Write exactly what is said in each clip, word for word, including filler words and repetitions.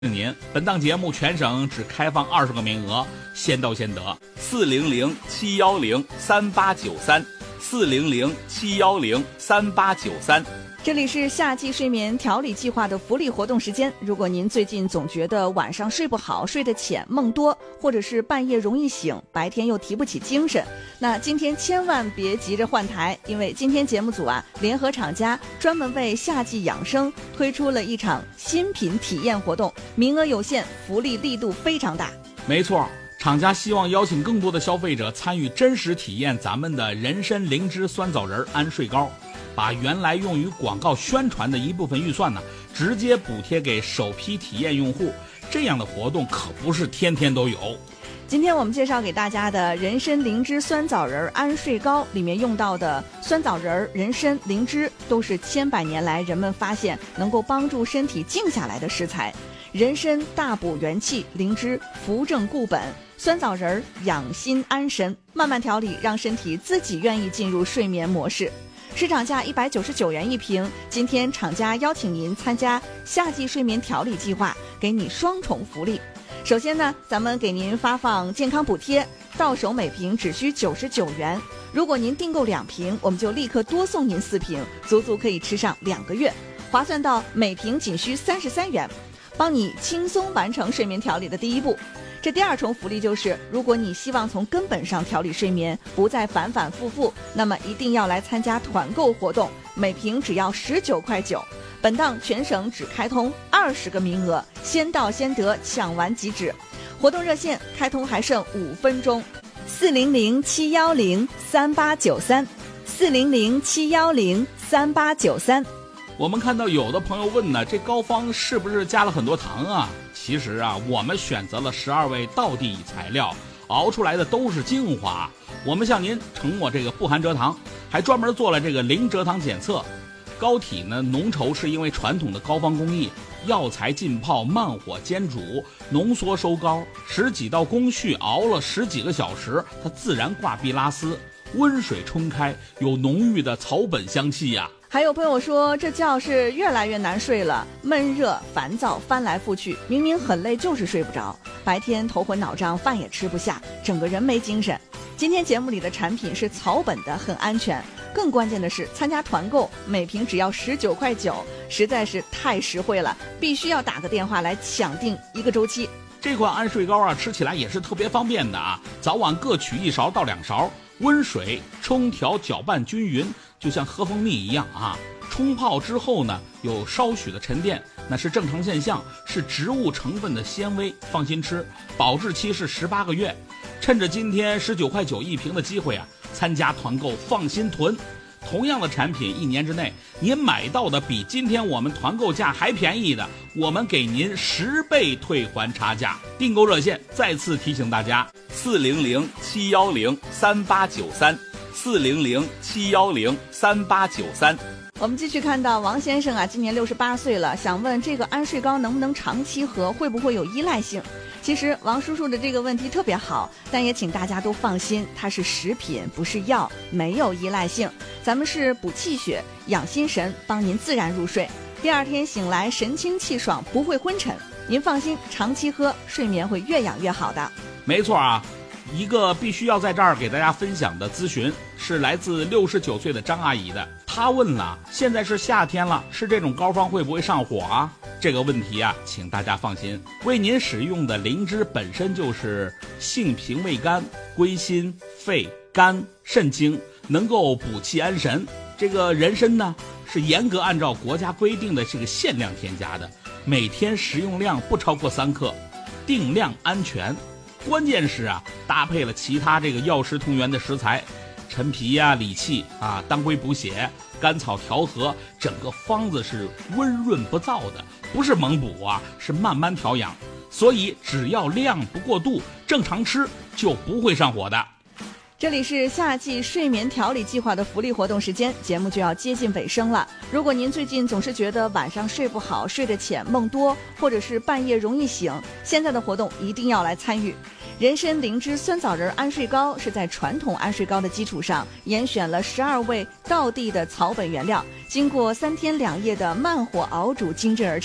您本档节目全省只开放二十个名额，先到先得。四零零七幺零三八九三，四零零七幺零三八九三。 这里是夏季睡眠调理计划的福利活动时间。如果您最近总觉得晚上睡不好、睡得浅、梦多，或者是半夜容易醒，白天又提不起精神，那今天千万别急着换台，因为今天节目组啊联合厂家专门为夏季养生推出了一场新品体验活动，名额有限，福利力度非常大。 没错，厂家希望邀请更多的消费者参与真实体验咱们的人参灵芝酸枣仁安睡膏，把原来用于广告宣传的一部分预算呢，直接补贴给首批体验用户。这样的活动可不是天天都有。 今天我们介绍给大家的人参灵芝酸枣仁安睡膏里面用到的酸枣仁、人参、灵芝都是千百年来人们发现能够帮助身体静下来的食材。人参大补元气，灵芝扶正固本，酸枣仁养心安神，慢慢调理，让身体自己愿意进入睡眠模式。市场价一百九十九元一瓶，今天厂家邀请您参加夏季睡眠调理计划，给你双重福利。首先呢，咱们给您发放健康补贴，到手每瓶只需九十九元。如果您订购两瓶，我们就立刻多送您四瓶，足足可以吃上两个月，划算到每瓶仅需三十三元，帮你轻松完成睡眠调理的第一步。这第二重福利就是，如果你希望从根本上调理睡眠，不再反反复复，那么一定要来参加团购活动，每瓶只要十九块九。本档全省只开通二十个名额，先到先得，抢完即止。活动热线开通还剩五分钟，四零零七幺零三八九三，四零零七幺零三八九三。 我们看到有的朋友问呢，这膏方是不是加了很多糖啊？其实啊，我们选择了十二味道地材料，熬出来的都是精华。我们向您承诺这个不含蔗糖，还专门做了这个零蔗糖检测。膏体呢浓稠是因为传统的膏方工艺，药材浸泡、慢火煎煮、浓缩收膏，十几道工序熬了十几个小时，它自然挂壁拉丝，温水冲开，有浓郁的草本香气呀、啊。 还有朋友说，这觉是越来越难睡了，闷热烦躁，翻来覆去，明明很累就是睡不着，白天头昏脑胀，饭也吃不下，整个人没精神。今天节目里的产品是草本的，很安全，更关键的是参加团购，每瓶只要十九块九，实在是太实惠了，必须要打个电话来抢订一个周期。 这款安睡膏啊，吃起来也是特别方便的啊，早晚各取一勺到两勺，温水冲调搅拌均匀，就像喝蜂蜜一样啊。冲泡之后呢，有稍许的沉淀，那是正常现象，是植物成分的纤维，放心吃，保质期是十八个月。趁着今天十九块九一瓶的机会啊，参加团购放心囤。同样的产品，一年之内您买到的比今天我们团购价还便宜的，我们给您十倍退还差价。订购热线再次提醒大家：四零零七幺零三八九三，四零零七幺零三八九三。 我们继续看到王先生啊，今年六十八岁了，想问这个安睡膏能不能长期喝，会不会有依赖性？其实王叔叔的这个问题特别好，但也请大家都放心，它是食品不是药，没有依赖性。咱们是补气血、养心神，帮您自然入睡，第二天醒来神清气爽，不会昏沉。您放心，长期喝，睡眠会越养越好的。 没错啊，一个必须要在这儿给大家分享的咨询是来自六十九岁的张阿姨的。她问了，现在是夏天了，吃这种膏方会不会上火啊？这个问题啊，请大家放心，为您使用的灵芝本身就是性平味甘，归心肺肝肾经，能够补气安神。这个人参呢，是严格按照国家规定的这个限量添加的，每天食用量不超过三克，定量安全。关键是啊，搭配了其他这个药食同源的食材，陈皮呀、啊、理气啊，当归补血，甘草调和，整个方子是温润不燥的，不是猛补啊，是慢慢调养。所以只要量不过度，正常吃就不会上火的。 这里是夏季睡眠调理计划的福利活动时间，节目就要接近尾声了。如果您最近总是觉得晚上睡不好、睡得浅、梦多，或者是半夜容易醒，现在的活动一定要来参与。人参灵芝酸枣仁安睡膏是在传统安睡膏的基础上，严选了十二味道地的草本原料，经过三天两夜的慢火熬煮精制而成。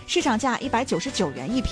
市场价一百九十九元一瓶。